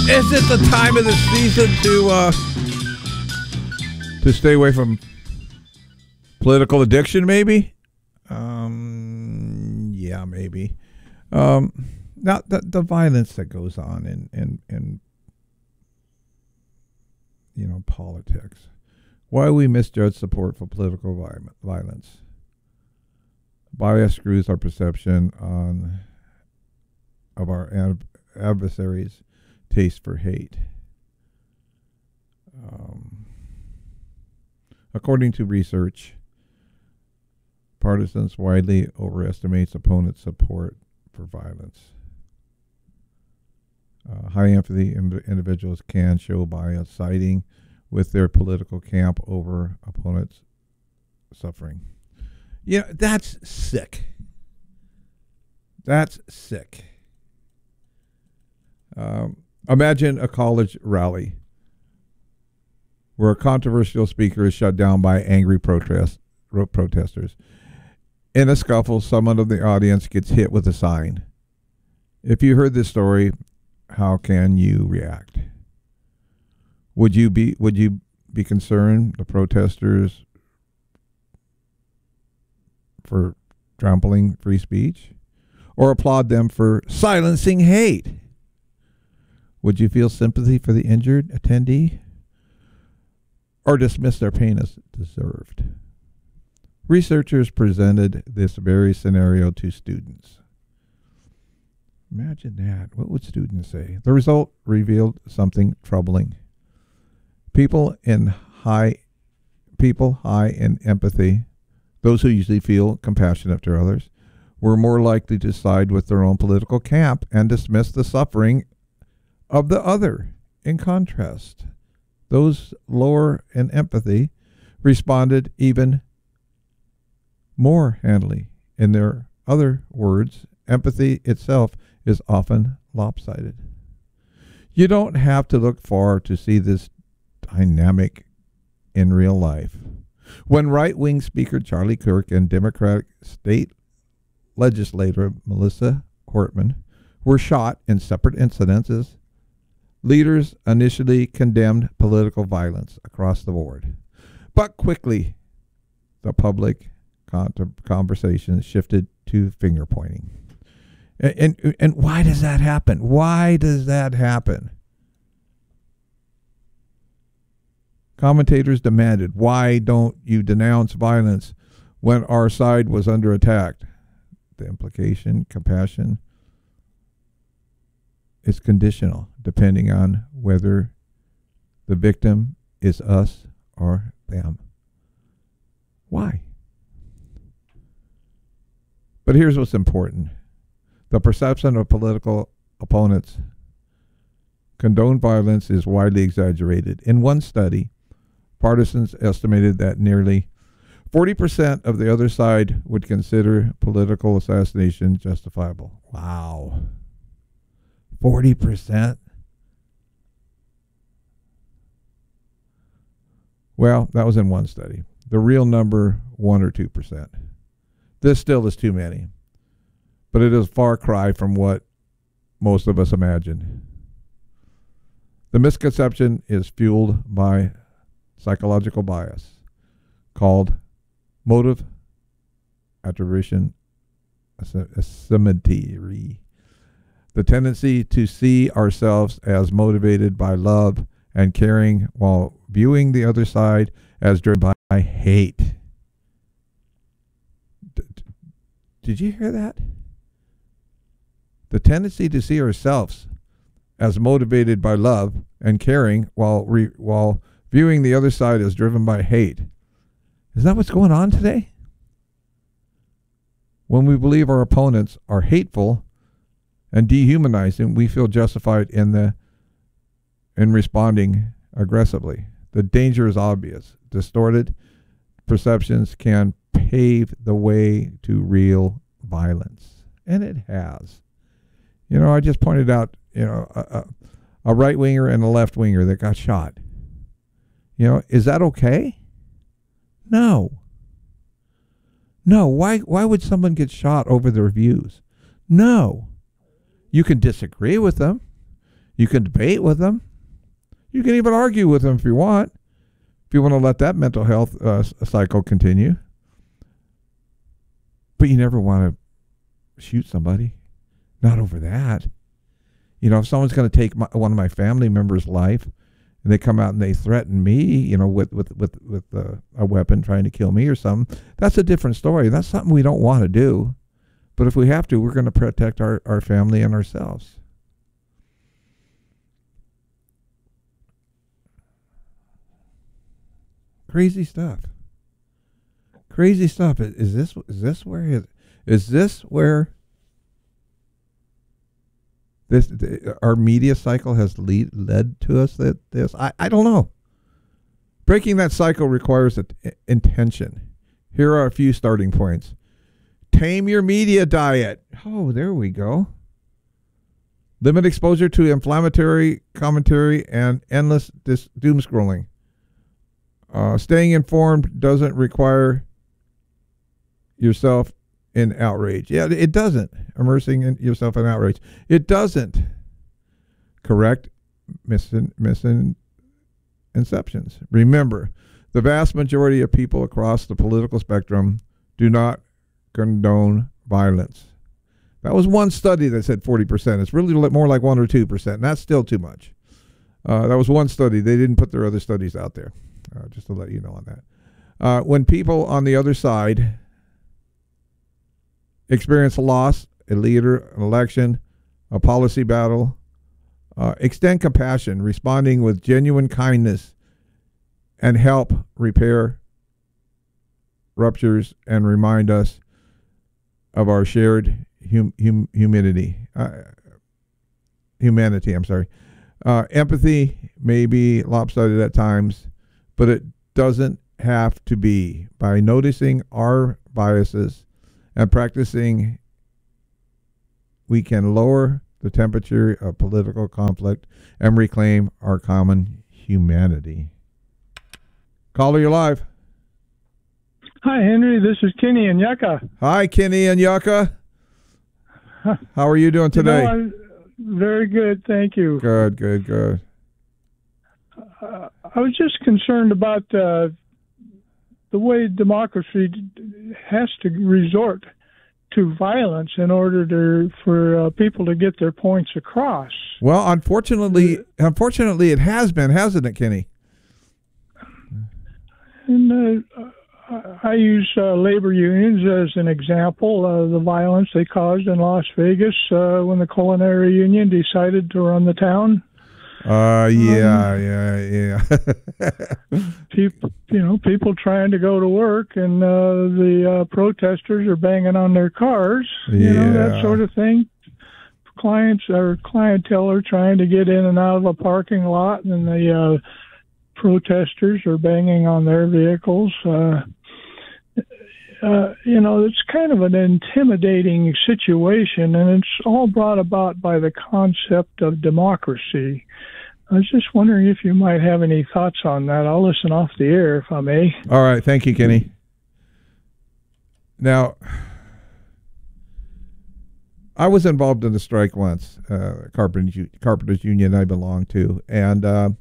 Is it the time of the season to stay away from political addiction? Maybe. Yeah, maybe. Now the violence that goes on in politics. Why we misjudge support for political violence. Bias screws our perception of our adversaries' taste for hate. According to research, partisans widely overestimates opponents' support for violence. High empathy individuals can show bias, siding with their political camp over opponents' suffering. Yeah, that's sick. That's sick. Imagine a college rally where a controversial speaker is shut down by angry protesters. In a scuffle, someone of the audience gets hit with a sign. If you heard this story, how can you react? Would you be concerned the protesters for trampling free speech, or applaud them for silencing hate? Would you feel sympathy for the injured attendee, or dismiss their pain as deserved? Researchers presented this very scenario to students. Imagine that. What would students say? The result revealed something troubling. People high in empathy, those who usually feel compassionate to others, were more likely to side with their own political camp and dismiss the suffering of the other. In contrast, those lower in empathy responded even more handily. In their other words, empathy itself is often lopsided. You don't have to look far to see this dynamic in real life. When right-wing Speaker Charlie Kirk and Democratic state legislator Melissa Hortman were shot in separate incidences, leaders initially condemned political violence across the board. But quickly, the public conversation shifted to finger-pointing. And why does that happen? Why does that happen? Commentators demanded, why don't you denounce violence when our side was under attack? The implication, compassion, is conditional, depending on whether the victim is us or them. Why? But here's what's important. The perception of political opponents condone violence is widely exaggerated. In one study, partisans estimated that nearly 40% of the other side would consider political assassination justifiable. Wow. 40%? Well, that was in one study. The real number, 1 or 2%. This still is too many, but it is a far cry from what most of us imagine. The misconception is fueled by psychological bias called motive attribution asymmetry. The tendency to see ourselves as motivated by love and caring while viewing the other side as driven by hate. Did you hear that? The tendency to see ourselves as motivated by love and caring while viewing the other side as driven by hate. Is that what's going on today? When we believe our opponents are hateful and dehumanizing, we feel justified in responding aggressively. The danger is obvious. Distorted perceptions can pave the way to real violence, and it has. I just pointed out, a right winger and a left winger that got shot. Is that okay? No. Why would someone get shot over their views? No. You can disagree with them. You can debate with them. You can even argue with them if you want. If you want to let that mental health cycle continue. But you never want to shoot somebody. Not over that. You know, if someone's going to take one of my family members' life, and they come out and they threaten me, you know, with a weapon trying to kill me or something, that's a different story. That's something we don't want to do. But if we have to, we're going to protect our family and ourselves. Crazy stuff. Crazy stuff. Is this where our media cycle has led to us this? I don't know. Breaking that cycle requires intention. Here are a few starting points. Tame your media diet. Oh, there we go. Limit exposure to inflammatory commentary and endless doom scrolling. Staying informed doesn't require yourself in outrage. Yeah, it doesn't. Immersing yourself in outrage. It doesn't correct misconceptions. Remember, the vast majority of people across the political spectrum do not condone violence. That was one study that said 40%. It's really more like 1 or 2%, and that's still too much. That was one study. They didn't put their other studies out there, just to let you know on that. When people on the other side experience a loss, a leader, an election, a policy battle, extend compassion, responding with genuine kindness, and help repair ruptures and remind us of our shared humanity. Empathy may be lopsided at times, but it doesn't have to be. By noticing our biases and practicing, we can lower the temperature of political conflict and reclaim our common humanity. Caller, you're live. Hi, Henry. This is Kenny in Yucca. Hi, Kenny in Yucca. How are you doing today? I'm very good, thank you. Good. I was just concerned about the way democracy has to resort to violence in order for people to get their points across. Well, unfortunately, it has been, hasn't it, Kenny? And I use labor unions as an example of the violence they caused in Las Vegas when the culinary union decided to run the town. Yeah. People trying to go to work, and the protesters are banging on their cars. That sort of thing. Clients or clientele are trying to get in and out of a parking lot, and the protesters are banging on their vehicles. It's kind of an intimidating situation, and it's all brought about by the concept of democracy. I was just wondering if you might have any thoughts on that. I'll listen off the air if I may. All right. Thank you, Kenny. Now, I was involved in a strike once, Carpenters Union I belonged to, and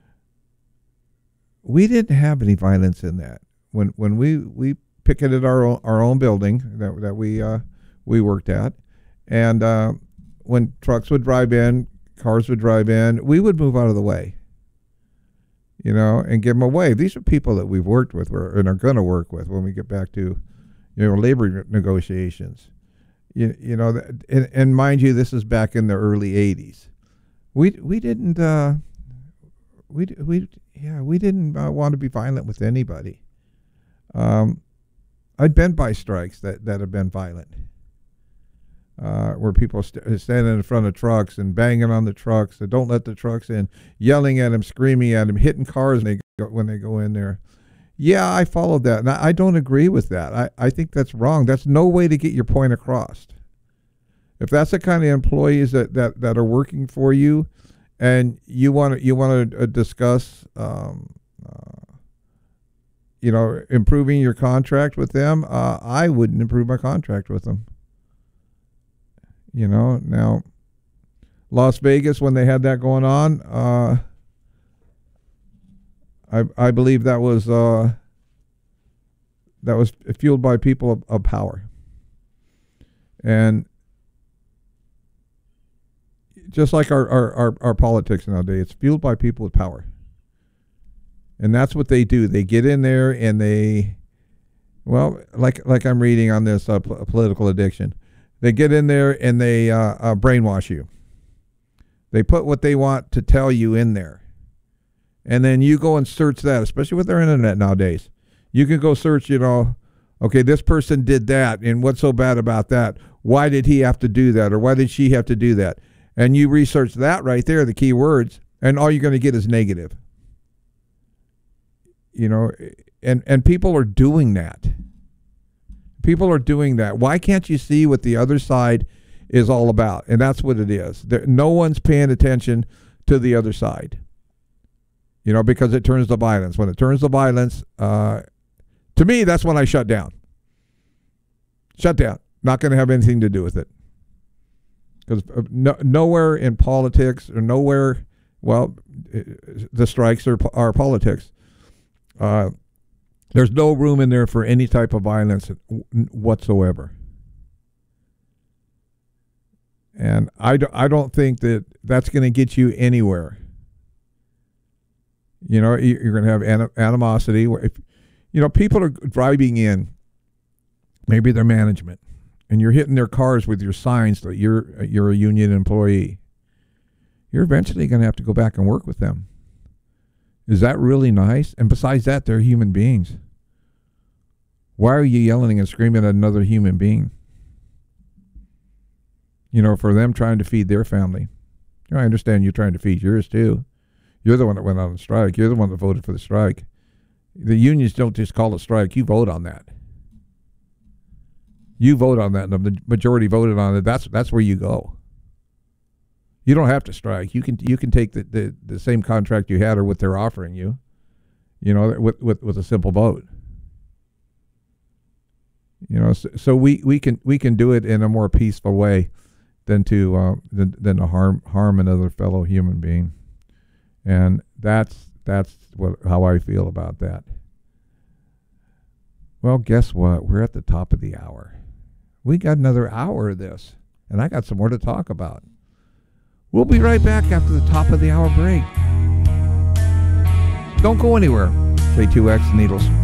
we didn't have any violence in that. When we picketed our own building that we worked at, and when trucks would drive in, cars would drive in, we would move out of the way, and give them a wave. These are people that we've worked with and are going to work with when we get back to, labor negotiations. And mind you, this is back in the early '80s. We didn't want to be violent with anybody. I've been by strikes that have been violent, where people standing in front of trucks and banging on the trucks, that don't let the trucks in, yelling at them, screaming at them, hitting cars when they go in there. Yeah, I followed that, and I don't agree with that. I think that's wrong. That's no way to get your point across. If that's the kind of employees that are working for you, and you want to discuss, improving your contract with them, I wouldn't improve my contract with them. Now, Las Vegas, when they had that going on, I believe that was fueled by people of power. And just like our politics nowadays, it's fueled by people with power. And that's what they do. They get in there and they, well, like I'm reading on this political addiction, they get in there and they brainwash you. They put what they want to tell you in there. And then you go and search that, especially with their internet nowadays. You can go search, okay, this person did that, and what's so bad about that? Why did he have to do that, or why did she have to do that? And you research that right there, the key words, and all you're going to get is negative. And people are doing that. People are doing that. Why can't you see what the other side is all about? And that's what it is. No one's paying attention to the other side. Because it turns to violence. When it turns to violence, to me, that's when I shut down. Shut down. Not going to have anything to do with it. Because nowhere in politics or nowhere, well, the strikes are politics. There's no room in there for any type of violence whatsoever. And I don't think that that's going to get you anywhere. You're going to have animosity. If people are driving in, maybe their management, and you're hitting their cars with your signs that you're a union employee, you're eventually going to have to go back and work with them. Is that really nice? And besides that, they're human beings. Why are you yelling and screaming at another human being? For them trying to feed their family. I understand you're trying to feed yours too. You're the one that went on strike. You're the one that voted for the strike. The unions don't just call a strike. You vote on that. You vote on that, and the majority voted on it. That's where you go. You don't have to strike. You can take the same contract you had or what they're offering you, with a simple vote. So we can do it in a more peaceful way than to harm another fellow human being. And that's how I feel about that. Well, guess what? We're at the top of the hour. We got another hour of this, and I got some more to talk about. We'll be right back after the top of the hour break. Don't go anywhere. K2X Needles.